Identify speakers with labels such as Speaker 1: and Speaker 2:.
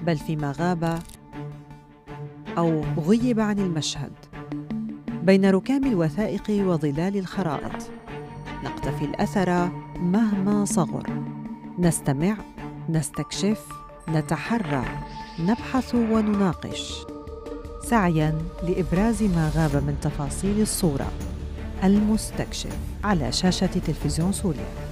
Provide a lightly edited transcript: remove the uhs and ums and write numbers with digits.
Speaker 1: بل فيما غاب أو غيب عن المشهد. بين ركام الوثائق وظلال الخرائط نقتفي الأثر مهما صغر، نستمع، نستكشف، نتحرى، نبحث ونناقش، سعياً لإبراز ما غاب من تفاصيل الصورة. المستكشف على شاشة تلفزيون سوريا.